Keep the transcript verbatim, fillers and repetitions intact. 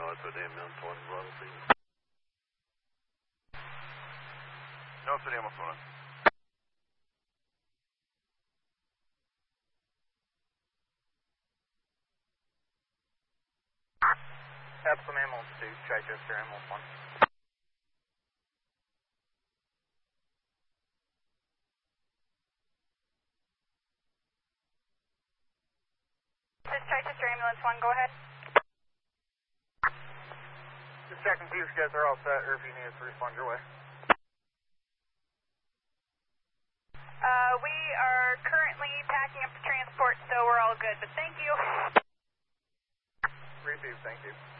Alpha D M ambulance one, Bravo Team. Alpha D M ambulance one. Epsom ambulance two, Chichester ambulance one. This is Chichester ambulance one, go ahead. Just checking if you guys are all set or if you need us to respond your way. Uh, we are currently packing up the transport, so we're all good, but thank you. Received, thank you.